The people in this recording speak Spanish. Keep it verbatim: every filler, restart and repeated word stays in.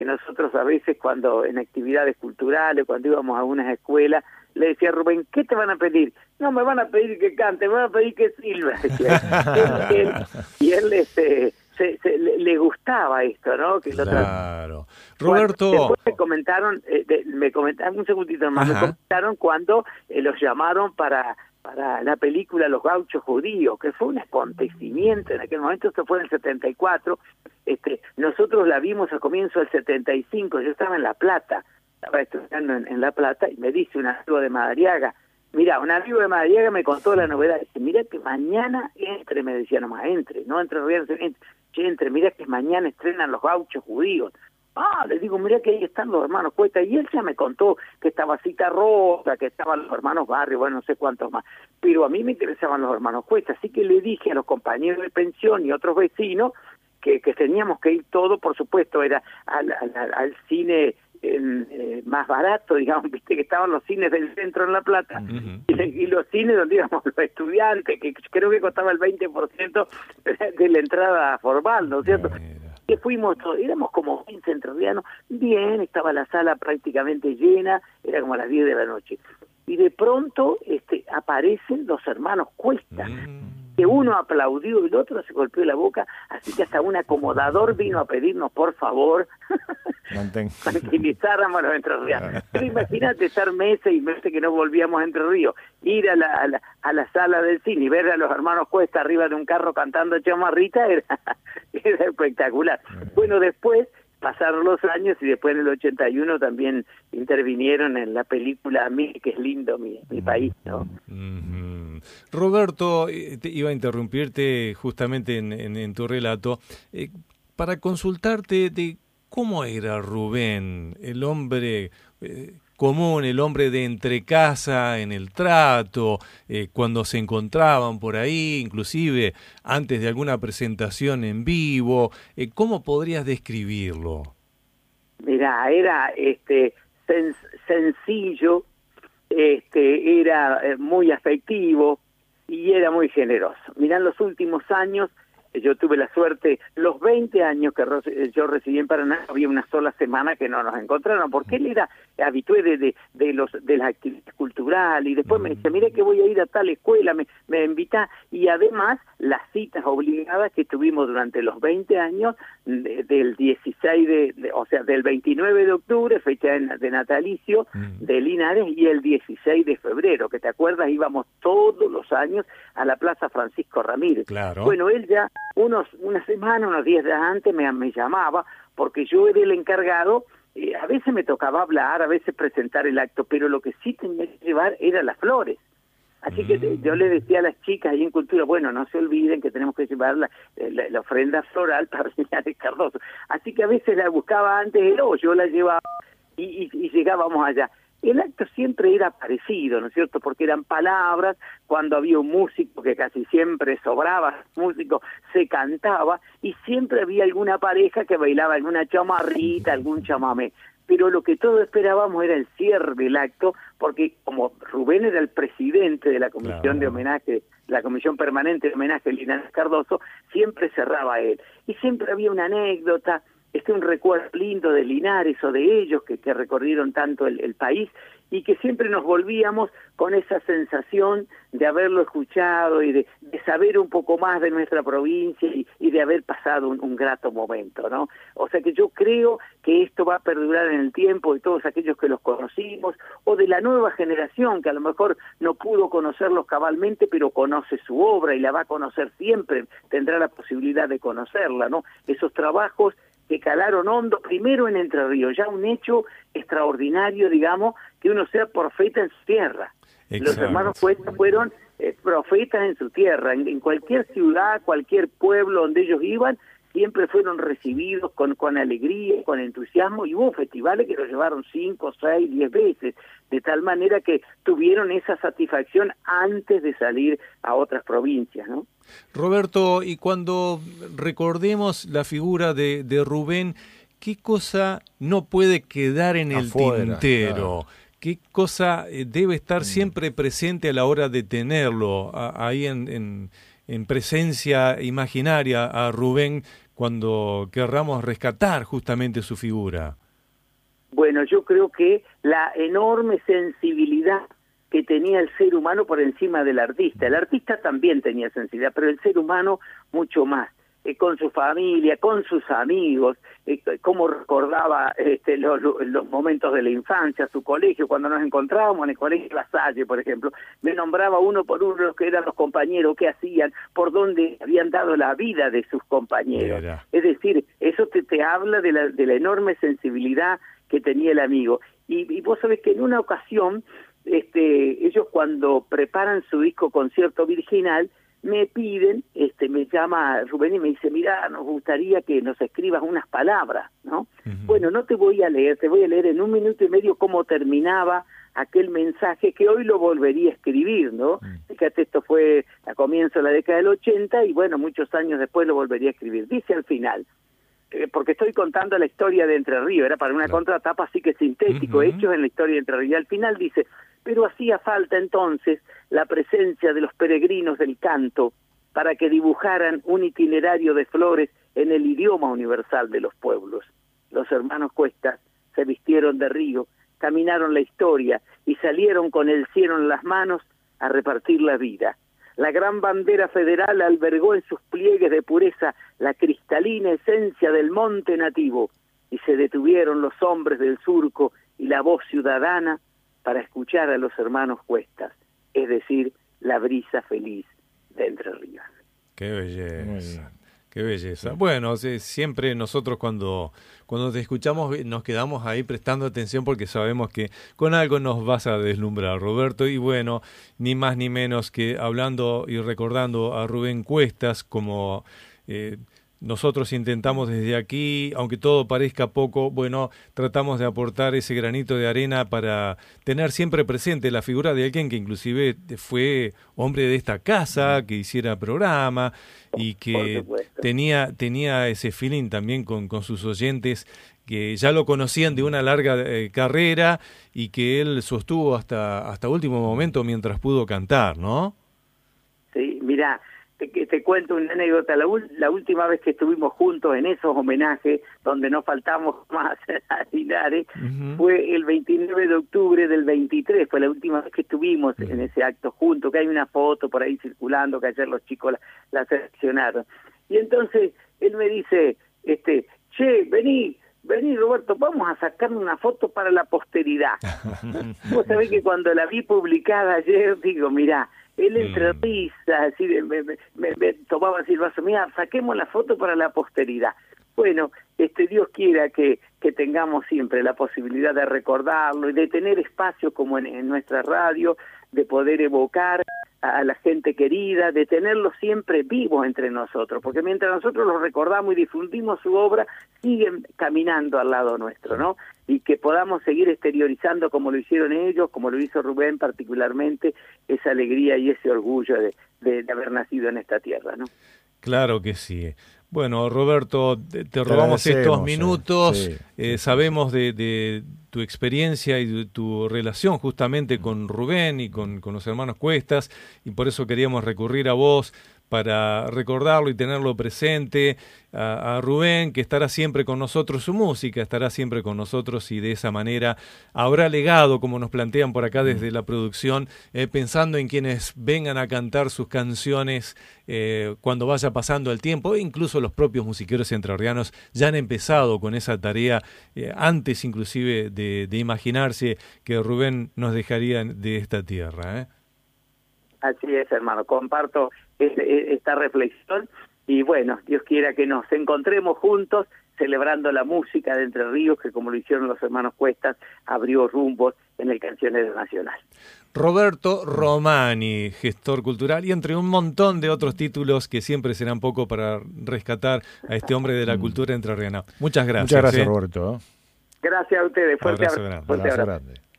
que nosotros a veces cuando en actividades culturales, cuando íbamos a unas escuelas, le decía a Rubén, ¿qué te van a pedir? No, me van a pedir que cante, me van a pedir que silba. y él, y él este, se, se, le, le gustaba esto, ¿no? Que claro. Lo Roberto. Bueno, después me comentaron, eh, de, me comentaron, un segundito más, Ajá. me comentaron cuando eh, los llamaron para... para la película Los Gauchos Judíos, que fue un acontecimiento en aquel momento. Esto fue en el setenta y cuatro, este, nosotros la vimos a comienzo del setenta y cinco, yo estaba en La Plata, estaba estudiando en, en La Plata, y me dice un amigo de Madariaga, mira, un amigo de Madariaga me contó la novedad, dice, mira que mañana entre, me decía nomás, entre, no entre, entre, entre, mira que mañana estrenan Los Gauchos Judíos. Ah, le digo, mira que ahí están los hermanos Cuesta, y él ya me contó que estaba Cita Rosa, que estaban los hermanos Barrio, bueno, no sé cuántos más, pero a mí me interesaban los hermanos Cuesta, así que le dije a los compañeros de pensión y otros vecinos que, que teníamos que ir todo, por supuesto, era al, al, al cine eh, eh, más barato, digamos, viste que estaban los cines del centro en La Plata, uh-huh. y, y los cines donde íbamos los estudiantes, que creo que costaba el veinte por ciento de la entrada formal, ¿no es cierto? Uh-huh. Que fuimos todos, éramos como quince entrerrianos, bien, estaba la sala prácticamente llena, era como a las diez de la noche. Y de pronto este, aparecen los hermanos Cuesta, mm. que uno aplaudió y el otro se golpeó la boca, así que hasta un acomodador vino a pedirnos, por favor, tranquilizáramos a los entrerrianos. Pero imagínate estar meses y meses que no volvíamos a Entre Ríos, ir a la, a, la, a la sala del cine y ver a los hermanos Cuesta arriba de un carro cantando Chamarrita, era, era espectacular. Bueno, después pasaron los años y después en el ochenta y uno también intervinieron en la película A mí, que es lindo mi, mi país, ¿no? Mm-hmm. Roberto, te iba a interrumpirte justamente en, en, en tu relato, eh, para consultarte de cómo era Rubén, el hombre eh, común, el hombre de entre casa, en el trato, eh, cuando se encontraban por ahí, inclusive antes de alguna presentación en vivo. Eh, ¿Cómo podrías describirlo? Mirá, era este sen- sencillo, este era eh, muy afectivo y era muy generoso. Mirá, en los últimos años, yo tuve la suerte, los veinte años que yo residí en Paraná, había una sola semana que no nos encontraron, porque él era habitué de, de, de, los, de las actividades culturales, y después me dice, mire que voy a ir a tal escuela, me, me invita, y además las citas obligadas que tuvimos durante los veinte años, de, del dieciséis de, de, o sea, del veintinueve de octubre, fecha de, de natalicio, mm. de Linares, y el dieciséis de febrero, que te acuerdas, íbamos todos los años a la Plaza Francisco Ramírez. Claro. Bueno, él ya unos una semana, unos días antes me, me llamaba, porque yo era el encargado, eh, a veces me tocaba hablar, a veces presentar el acto, pero lo que sí tenía que llevar eran las flores. Así mm. que yo le decía a las chicas ahí en Cultura, bueno, no se olviden que tenemos que llevar la, la, la ofrenda floral para Linares Cardoso. Así que a veces la buscaba antes, o yo la llevaba y, y, y llegábamos allá. El acto siempre era parecido, ¿no es cierto? Porque eran palabras, cuando había un músico, que casi siempre sobraba músico, se cantaba, y siempre había alguna pareja que bailaba alguna chamarrita, algún chamamé. Pero lo que todos esperábamos era el cierre del acto, porque como Rubén era el presidente de la comisión claro. de homenaje, la comisión permanente de homenaje a Linares Cardoso, siempre cerraba él. Y siempre había una anécdota, este un recuerdo lindo de Linares o de ellos que, que recorrieron tanto el, el país, y que siempre nos volvíamos con esa sensación de haberlo escuchado y de, de saber un poco más de nuestra provincia y, y de haber pasado un, un grato momento, ¿no? O sea que yo creo que esto va a perdurar en el tiempo, de todos aquellos que los conocimos, o de la nueva generación que a lo mejor no pudo conocerlos cabalmente, pero conoce su obra y la va a conocer siempre, tendrá la posibilidad de conocerla, ¿no? Esos trabajos que calaron hondo, primero en Entre Ríos, ya un hecho extraordinario, digamos, que uno sea profeta en su tierra. Exacto. Los hermanos Cuesta fueron eh, profetas en su tierra, en, en cualquier ciudad, cualquier pueblo donde ellos iban, siempre fueron recibidos con, con alegría, con entusiasmo, y hubo festivales que los llevaron cinco, seis, diez veces, de tal manera que tuvieron esa satisfacción antes de salir a otras provincias, ¿no? Roberto, y cuando recordemos la figura de, de Rubén, ¿qué cosa no puede quedar en el Afuera, tintero? Claro. ¿Qué cosa debe estar mm. siempre presente a la hora de tenerlo a, ahí en, en, en presencia imaginaria a Rubén cuando querramos rescatar justamente su figura? Bueno, yo creo que la enorme sensibilidad que tenía el ser humano por encima del artista. El artista también tenía sensibilidad, pero el ser humano mucho más. Eh, con su familia, con sus amigos, eh, cómo recordaba este, los, los momentos de la infancia, su colegio, cuando nos encontrábamos en el colegio La Salle, por ejemplo, me nombraba uno por uno los que eran los compañeros, qué hacían, por dónde habían dado la vida de sus compañeros. Era. Es decir, eso te, te habla de la, de la enorme sensibilidad que tenía el amigo. Y, y vos sabés que en una ocasión, este, ellos cuando preparan su disco Concierto Virginal, me piden, este, me llama Rubén y me dice, mira, nos gustaría que nos escribas unas palabras, ¿no? Uh-huh. Bueno, no te voy a leer, te voy a leer en un minuto y medio cómo terminaba aquel mensaje que hoy lo volvería a escribir, ¿no? Uh-huh. Fíjate, esto fue a comienzo de la década del ochenta y bueno, muchos años después lo volvería a escribir. Dice al final, eh, porque estoy contando la historia de Entre Ríos, era para una claro. contratapa así que sintético, uh-huh. hechos en la historia de Entre Ríos. Y al final dice, pero hacía falta entonces la presencia de los peregrinos del canto para que dibujaran un itinerario de flores en el idioma universal de los pueblos. Los hermanos Cuestas se vistieron de río, caminaron la historia y salieron con el cielo en las manos a repartir la vida. La gran bandera federal albergó en sus pliegues de pureza la cristalina esencia del monte nativo y se detuvieron los hombres del surco y la voz ciudadana para escuchar a los hermanos Cuestas, es decir, la brisa feliz de Entre Ríos. Qué belleza, qué belleza. Bueno, sí, siempre nosotros cuando, cuando te escuchamos nos quedamos ahí prestando atención porque sabemos que con algo nos vas a deslumbrar, Roberto. Y bueno, ni más ni menos que hablando y recordando a Rubén Cuestas como... Eh, Nosotros intentamos desde aquí, aunque todo parezca poco, bueno, tratamos de aportar ese granito de arena para tener siempre presente la figura de alguien que inclusive fue hombre de esta casa, que hiciera programa y que tenía tenía ese feeling también con, con sus oyentes que ya lo conocían de una larga eh, carrera y que él sostuvo hasta, hasta último momento mientras pudo cantar, ¿no? Sí, mira... Te, te cuento una anécdota, la, la última vez que estuvimos juntos en esos homenajes, donde no faltamos más a Linares, uh-huh. fue el veintinueve de octubre del veintitrés, fue la última vez que estuvimos uh-huh. en ese acto juntos, que hay una foto por ahí circulando, que ayer los chicos la, la seleccionaron. Y entonces él me dice, este, che, vení, vení Roberto, vamos a sacar una foto para la posteridad. Vos sabés que cuando la vi publicada ayer, digo, mirá, él entre mm. risas, así, me, me, me, me tomaba así el vaso, mira, saquemos la foto para la posteridad. Bueno, este Dios quiera que, que tengamos siempre la posibilidad de recordarlo y de tener espacios como en, en nuestra radio, de poder evocar a, a la gente querida, de tenerlo siempre vivo entre nosotros, porque mientras nosotros los recordamos y difundimos su obra, siguen caminando al lado nuestro, ¿no? Y que podamos seguir exteriorizando como lo hicieron ellos, como lo hizo Rubén particularmente, esa alegría y ese orgullo de, de, de haber nacido en esta tierra, ¿no? Claro que sí. Bueno, Roberto, te, te robamos estos minutos, eh, sí. eh, sabemos de, de tu experiencia y de tu relación justamente con Rubén y con, con los hermanos Cuestas, y por eso queríamos recurrir a vos para recordarlo y tenerlo presente, a, a Rubén, que estará siempre con nosotros, su música estará siempre con nosotros y de esa manera habrá legado, como nos plantean por acá desde la producción, eh, pensando en quienes vengan a cantar sus canciones eh, cuando vaya pasando el tiempo, e incluso los propios musiqueros entrerrianos ya han empezado con esa tarea, eh, antes inclusive de, de imaginarse que Rubén nos dejaría de esta tierra, ¿eh? Así es, hermano, comparto esta reflexión y bueno, Dios quiera que nos encontremos juntos celebrando la música de Entre Ríos, que como lo hicieron los hermanos Cuestas, abrió rumbos en el Cancionero Nacional. Roberto Romani, gestor cultural, y entre un montón de otros títulos que siempre serán poco para rescatar a este hombre de la cultura entrerriana. Muchas gracias. Muchas gracias, ¿eh? Roberto. Gracias a ustedes. Fuerte abrazo grande. Fuerte abrazo abrazo. grande.